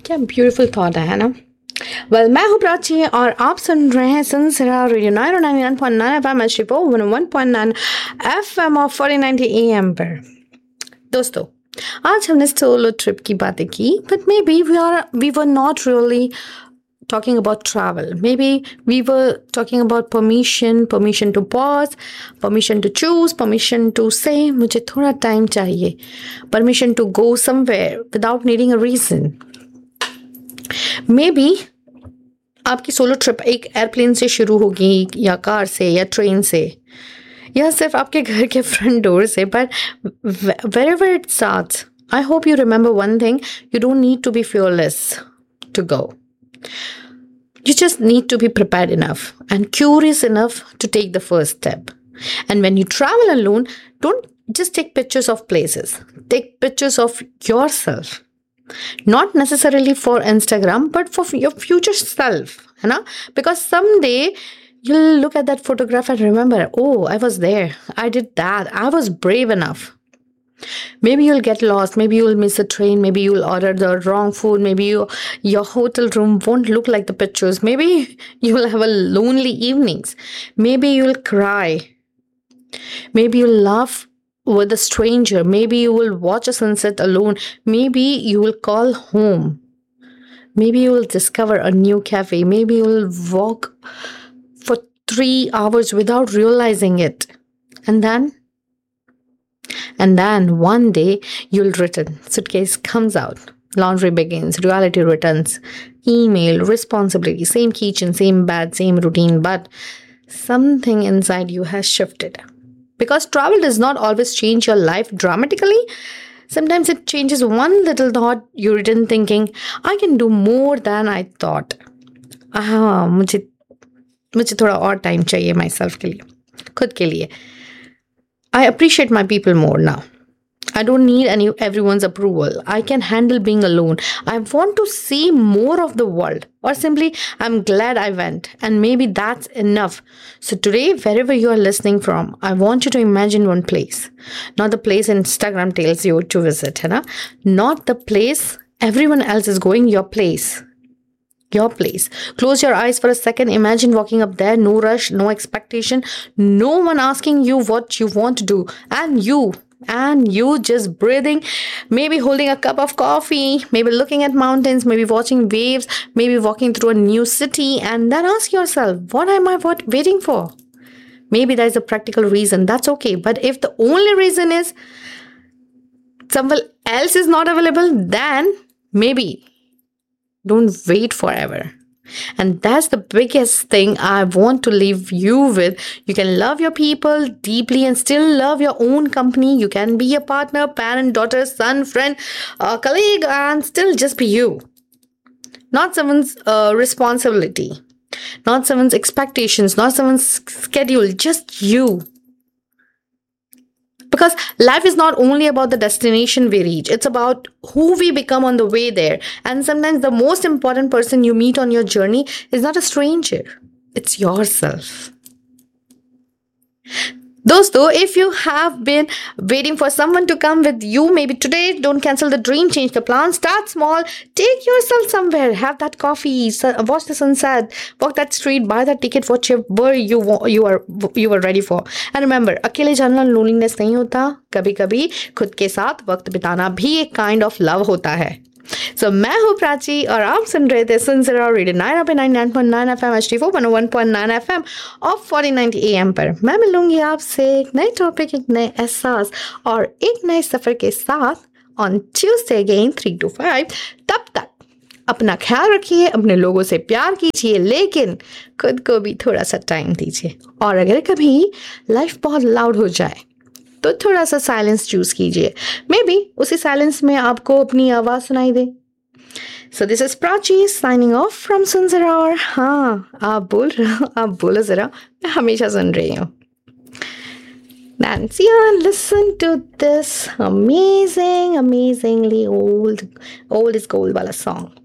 क्या beautiful thought है ना। वेल मैं हूँ प्राची और आप सुन रहे हैं सनसरा रेडियो 99.9 FM एचडीपो 101.9 FM और 1490 AM पर। दोस्तों, आज हमने सोलो ट्रिप की बातें की, but may be we were not really talking about travel. Maybe we were talking about permission to pause, permission to choose, permission to say मुझे थोड़ा टाइम चाहिए, permission to go somewhere without needing a reason. Maybe आपकी solo trip एक airplane से शुरू होगी या car से या ट्रेन से या सिर्फ आपके घर के फ्रंट डोर से, but wherever it starts, I hope you remember one thing: you don't need to be fearless to go. You just need to be prepared enough and curious enough to take the first step. And when you travel alone, don't just take pictures of places. Take pictures of yourself. Not necessarily for Instagram, but for your future self. You know? Because someday you'll look at that photograph and remember, oh, I was there. I did that. I was brave enough. Maybe you'll get lost. Maybe you'll miss a train. Maybe you'll order the wrong food. Maybe your hotel room won't look like the pictures. Maybe you'll have a lonely evenings. Maybe you'll cry. Maybe you'll laugh with a stranger. Maybe you will watch a sunset alone. Maybe you will call home. Maybe you will discover a new cafe. Maybe you will walk for 3 hours without realizing it. And then one day you'll return. Suitcase comes out. Laundry begins. Reality returns. Email, responsibility, same kitchen, same bed, same routine. But something inside you has shifted. Because travel does not always change your life dramatically. Sometimes it changes one little thought you return thinking, I can do more than I thought. मुझे थोड़ा और time चाहिए myself के लिए, खुद के लिए. I appreciate my people more now. I don't need everyone's approval. I can handle being alone. I want to see more of the world. Or simply, I'm glad I went. And maybe that's enough. So today, wherever you are listening from, I want you to imagine one place. Not the place Instagram tells you to visit. Hai na? Not the place everyone else is going, your place. Your place. Close your eyes for a second. Imagine walking up there. No rush, no expectation. No one asking you what you want to do. And you just breathing. Maybe holding a cup of coffee. Maybe looking at mountains. Maybe watching waves. Maybe walking through a new city. And then ask yourself, what am I waiting for? Maybe there's a practical reason. That's okay. But if the only reason is someone else is not available, then maybe don't wait forever. And that's the biggest thing I want to leave you with. You can love your people deeply and still love your own company. You can be a partner, parent, daughter, son, friend, colleague, and still just be you. Not someone's responsibility. Not someone's expectations. Not someone's schedule. Just you. Because life is not only about the destination we reach, it's about who we become on the way there. And sometimes the most important person you meet on your journey is not a stranger, it's yourself. Dosto, if you have been waiting for someone to come with you, maybe today, don't cancel the dream, change the plan, start small, take yourself somewhere, have that coffee, watch the sunset, walk that street, buy that ticket, whatever you are ready for. And remember, अकेले जाना loneliness नहीं होता, कभी-कभी खुद के साथ वक्त बिताना भी एक kind of love होता है. So मैं हूँ प्राची और आप सुन रहे थे सनसरा रेडियो 99.9 FM HD4 101.9 FM और 1490 AM पर. मैं मिलूंगी आपसे एक नए टॉपिक, एक नए एहसास और एक नए सफर के साथ on Tuesday again 3 to 5. तब तक अपना ख्याल रखिए, अपने लोगों से प्यार कीजिए, लेकिन खुद को भी थोड़ा सा टाइम दीजिए. और अगर कभी लाइफ बहुत लाउड हो जाए तो थोड़ा सा साइलेंस चूज कीजिए. मे बी उसी साइलेंस में आपको अपनी आवाज सुनाई दे. So this is Prachi signing off from सुनजरा. और हाँ, आप बोलो जरा, मैं हमेशा सुन रही हूँ. Nancy, listen to this amazingly old is gold वाला song.